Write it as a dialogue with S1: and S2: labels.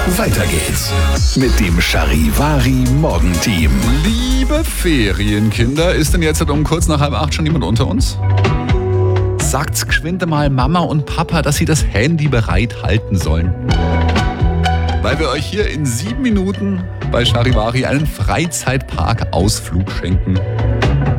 S1: Weiter geht's mit dem Charivari Morgenteam.
S2: Liebe Ferienkinder, ist denn jetzt um kurz nach 7:30 schon jemand unter uns? Sagt's geschwind mal Mama und Papa, dass sie das Handy bereit halten sollen. Weil wir euch hier in 7 Minuten bei Charivari einen Freizeitpark-Ausflug schenken.